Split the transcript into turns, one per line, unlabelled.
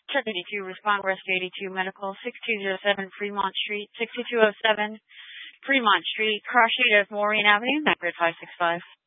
Check 82, respond rescue 82 medical, 6207 Fremont Street, 6207 Fremont Street, cross street of Maureen Avenue, grid 565.